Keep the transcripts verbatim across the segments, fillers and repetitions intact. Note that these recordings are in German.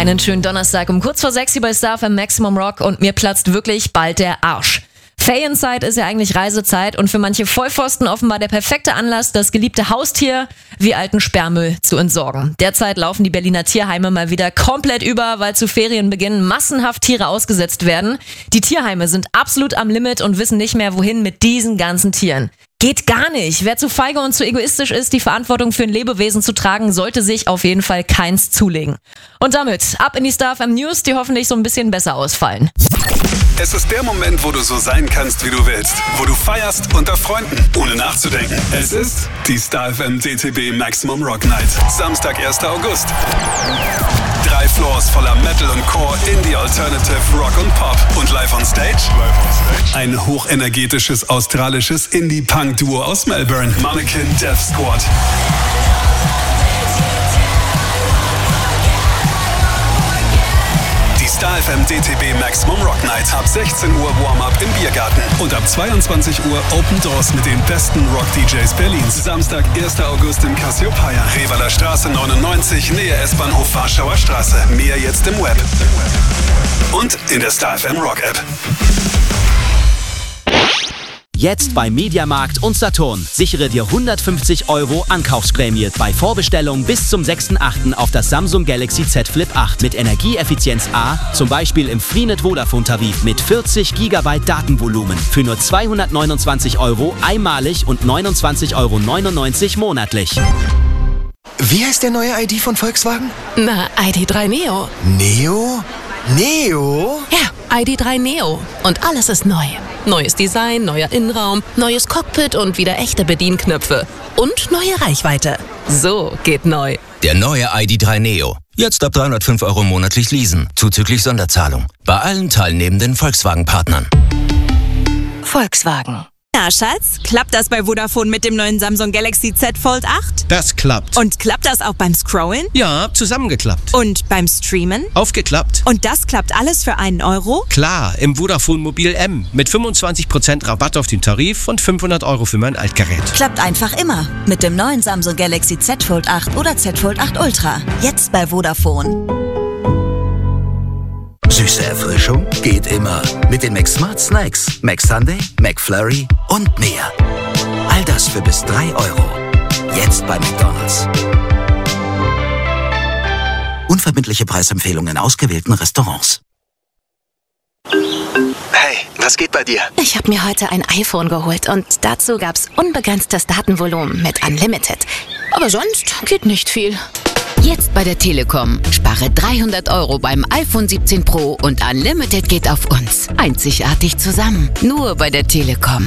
Einen schönen Donnerstag um kurz vor sechs hier bei Star F M Maximum Rock und mir platzt wirklich bald der Arsch. Ferienzeit ist ja eigentlich Reisezeit und für manche Vollpfosten offenbar der perfekte Anlass, das geliebte Haustier wie alten Sperrmüll zu entsorgen. Derzeit laufen die Berliner Tierheime mal wieder komplett über, weil zu Ferienbeginn massenhaft Tiere ausgesetzt werden. Die Tierheime sind absolut am Limit und wissen nicht mehr, wohin mit diesen ganzen Tieren. Geht gar nicht. Wer zu feige und zu egoistisch ist, die Verantwortung für ein Lebewesen zu tragen, sollte sich auf jeden Fall keins zulegen. Und damit ab in die Star F M News, die hoffentlich so ein bisschen besser ausfallen. Es ist der Moment, wo du so sein kannst, wie du willst. Wo du feierst unter Freunden, ohne nachzudenken. Es ist die Star F M D T B Maximum Rock Night. Samstag, erster August. Drei Floors voller Metal und Core, Indie, Alternative, Rock und Pop. Und live on stage? Ein hochenergetisches australisches Indie-Punk-Duo aus Melbourne. Mannequin Death Squad. Star F M D T B Maximum Rock Night. Ab sechzehn Uhr Warm-Up im Biergarten. Und ab zweiundzwanzig Uhr Open Doors mit den besten Rock-D Js Berlins. Samstag, erster August im Cassiopeia. Revaler Straße neunundneunzig, Nähe S-Bahnhof Warschauer Straße. Mehr jetzt im Web. Und in der Star F M Rock App. Jetzt bei Mediamarkt und Saturn. Sichere dir hundertfünfzig Euro Ankaufsprämie bei Vorbestellung bis zum sechsten achten auf das Samsung Galaxy Z Flip acht mit Energieeffizienz A, zum Beispiel im Freenet Vodafone Tarif mit vierzig Gigabyte Datenvolumen für nur zweihundertneunundzwanzig Euro einmalig und neunundzwanzig Euro neunundneunzig monatlich. Wie heißt der neue I D von Volkswagen? Na, I D drei Neo. Neo? Neo? Ja, I D drei Neo. Und alles ist neu. Neues Design, neuer Innenraum, neues Cockpit und wieder echte Bedienknöpfe. Und neue Reichweite. So geht neu. Der neue I D drei Neo. Jetzt ab dreihundertfünf Euro monatlich leasen, zuzüglich Sonderzahlung. Bei allen teilnehmenden Volkswagen-Partnern. Volkswagen. Na, Schatz, klappt das bei Vodafone mit dem neuen Samsung Galaxy Z Fold acht? Das klappt. Und klappt das auch beim Scrollen? Ja, zusammengeklappt. Und beim Streamen? Aufgeklappt. Und das klappt alles für einen Euro? Klar, im Vodafone Mobil M. Mit fünfundzwanzig Prozent Rabatt auf den Tarif und fünfhundert Euro für mein Altgerät. Klappt einfach immer. Mit dem neuen Samsung Galaxy Z Fold acht oder Z Fold acht Ultra. Jetzt bei Vodafone. Süße Erfrischung geht immer. Mit den McSmart Snacks, McSunday, McFlurry und mehr. All das für bis drei Euro. Jetzt bei McDonald's. Unverbindliche Preisempfehlungen in ausgewählten Restaurants. Hey, was geht bei dir? Ich habe mir heute ein iPhone geholt und dazu gab's unbegrenztes Datenvolumen mit Unlimited. Aber sonst geht nicht viel. Jetzt bei der Telekom. Spare dreihundert Euro beim iPhone siebzehn Pro und Unlimited geht auf uns. Einzigartig zusammen. Nur bei der Telekom.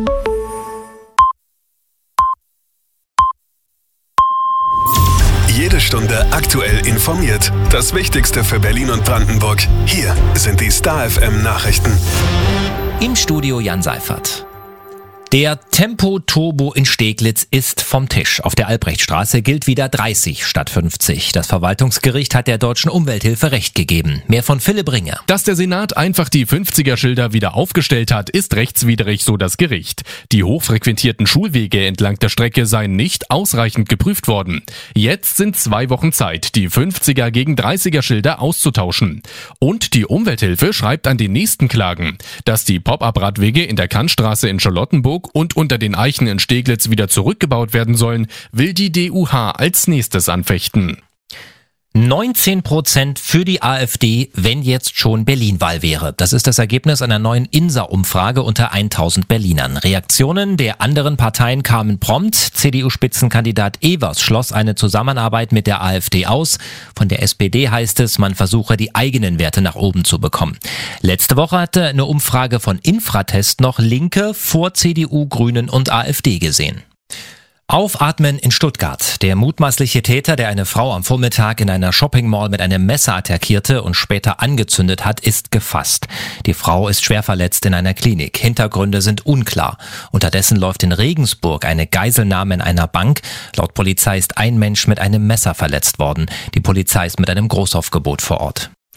Jede Stunde aktuell informiert. Das Wichtigste für Berlin und Brandenburg. Hier sind die Star F M Nachrichten. Im Studio Jan Seifert. Der Tempo-Turbo in Steglitz ist vom Tisch. Auf der Albrechtstraße gilt wieder dreißig statt fünfzig. Das Verwaltungsgericht hat der Deutschen Umwelthilfe Recht gegeben. Mehr von Philipp Ringer. Dass der Senat einfach die fünfziger-Schilder wieder aufgestellt hat, ist rechtswidrig, so das Gericht. Die hochfrequentierten Schulwege entlang der Strecke seien nicht ausreichend geprüft worden. Jetzt sind zwei Wochen Zeit, die fünfziger gegen dreißiger-Schilder auszutauschen. Und die Umwelthilfe schreibt an den nächsten Klagen, dass die Pop-up-Radwege in der Kantstraße in Charlottenburg und unter den Eichen in Steglitz wieder zurückgebaut werden sollen, will die D U H als nächstes anfechten. neunzehn Prozent für die AfD, wenn jetzt schon Berlin-Wahl wäre. Das ist das Ergebnis einer neuen I N S A-Umfrage unter tausend Berlinern. Reaktionen der anderen Parteien kamen prompt. C D U-Spitzenkandidat Evers schloss eine Zusammenarbeit mit der AfD aus. Von der S P D heißt es, man versuche die eigenen Werte nach oben zu bekommen. Letzte Woche hatte eine Umfrage von Infratest noch Linke vor C D U, Grünen und AfD gesehen. Aufatmen in Stuttgart. Der mutmaßliche Täter, der eine Frau am Vormittag in einer Shoppingmall mit einem Messer attackierte und später angezündet hat, ist gefasst. Die Frau ist schwer verletzt in einer Klinik. Hintergründe sind unklar. Unterdessen läuft in Regensburg eine Geiselnahme in einer Bank. Laut Polizei ist ein Mensch mit einem Messer verletzt worden. Die Polizei ist mit einem Großaufgebot vor Ort.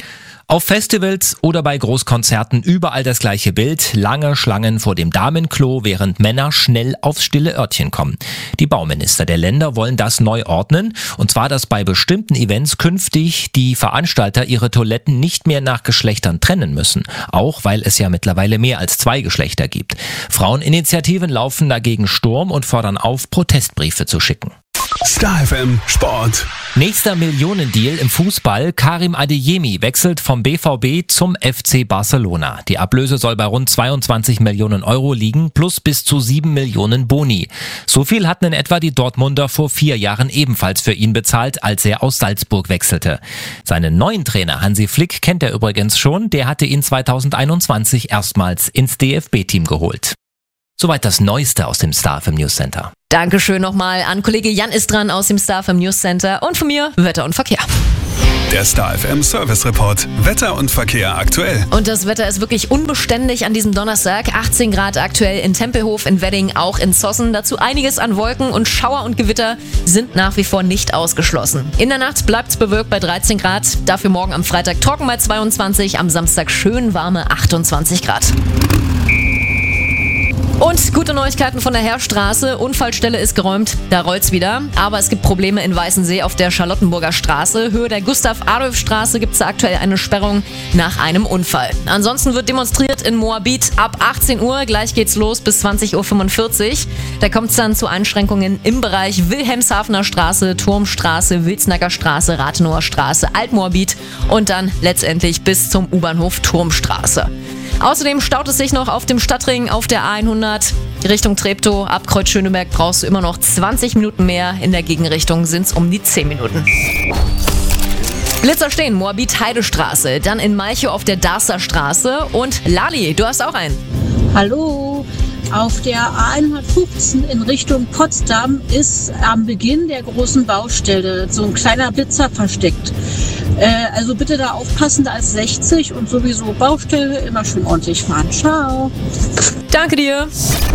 Auf Festivals oder bei Großkonzerten überall das gleiche Bild, lange Schlangen vor dem Damenklo, während Männer schnell aufs stille Örtchen kommen. Die Bauminister der Länder wollen das neu ordnen, und zwar, dass bei bestimmten Events künftig die Veranstalter ihre Toiletten nicht mehr nach Geschlechtern trennen müssen, auch weil es ja mittlerweile mehr als zwei Geschlechter gibt. Fraueninitiativen laufen dagegen Sturm und fordern auf, Protestbriefe zu schicken. Star F M Sport. Nächster Millionendeal im Fußball. Karim Adeyemi wechselt vom B V B zum F C Barcelona. Die Ablöse soll bei rund zweiundzwanzig Millionen Euro liegen, plus bis zu sieben Millionen Boni. So viel hatten in etwa die Dortmunder vor vier Jahren ebenfalls für ihn bezahlt, als er aus Salzburg wechselte. Seinen neuen Trainer Hansi Flick kennt er übrigens schon. Der hatte ihn zweitausendeinundzwanzig erstmals ins D F B-Team geholt. Soweit das Neueste aus dem Star F M News Center. Dankeschön nochmal an Kollege Jan ist dran aus dem Star F M News Center und von mir Wetter und Verkehr. Der Star F M Service Report. Wetter und Verkehr aktuell. Und das Wetter ist wirklich unbeständig an diesem Donnerstag. achtzehn Grad aktuell in Tempelhof, in Wedding, auch in Zossen. Dazu einiges an Wolken und Schauer und Gewitter sind nach wie vor nicht ausgeschlossen. In der Nacht bleibt es bewölkt bei dreizehn Grad. Dafür morgen am Freitag trocken bei zweiundzwanzig. Am Samstag schön warme achtundzwanzig Grad. Und gute Neuigkeiten von der Heerstraße. Unfallstelle ist geräumt, da rollt's wieder. Aber es gibt Probleme in Weißensee auf der Charlottenburger Straße. Höhe der Gustav-Adolf-Straße gibt es aktuell eine Sperrung nach einem Unfall. Ansonsten wird demonstriert in Moabit ab achtzehn Uhr. Gleich geht's los bis zwanzig Uhr fünfundvierzig. Da kommt es dann zu Einschränkungen im Bereich Wilhelmshavener Straße, Turmstraße, Wilsnacker Straße, Rathenower Straße, Altmoabit und dann letztendlich bis zum U-Bahnhof Turmstraße. Außerdem staut es sich noch auf dem Stadtring auf der A hundert Richtung Treptow. Ab Kreuz Schöneberg brauchst du immer noch zwanzig Minuten mehr. In der Gegenrichtung sind es um die zehn Minuten. Blitzer stehen, Moabit Heidestraße, dann in Malchow auf der Darßer Straße und Lali, du hast auch einen. Hallo. Auf der A hundertfünfzehn in Richtung Potsdam ist am Beginn der großen Baustelle so ein kleiner Blitzer versteckt. Äh, also bitte da aufpassen, da ist sechzig und sowieso Baustelle, immer schön ordentlich fahren. Ciao. Danke dir.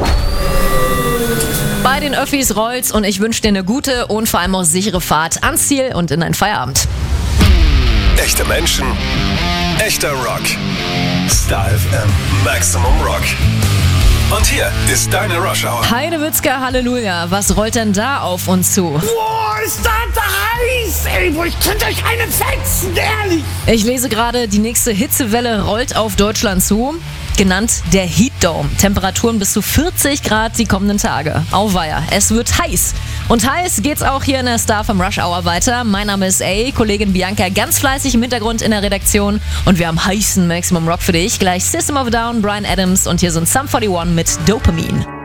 Bei den Öffis rollt's und ich wünsche dir eine gute und vor allem auch sichere Fahrt ans Ziel und in deinen Feierabend. Echte Menschen, echter Rock. Star F M Maximum Rock. Und hier ist deine Rush Hour. Heidewitzka, Halleluja. Was rollt denn da auf uns zu? Boah, ist das heiß, ey. Ich könnte euch eine fetzen, ehrlich. Ich lese gerade, die nächste Hitzewelle rollt auf Deutschland zu. Genannt der Heat Dome. Temperaturen bis zu vierzig Grad die kommenden Tage. Auweia, es wird heiß. Und heiß geht's auch hier in der Star vom Rush Hour weiter. Mein Name ist A, Kollegin Bianca ganz fleißig im Hintergrund in der Redaktion. Und wir haben heißen Maximum Rock für dich. Gleich System of a Down, Bryan Adams und hier sind Sum einundvierzig mit Dopamine.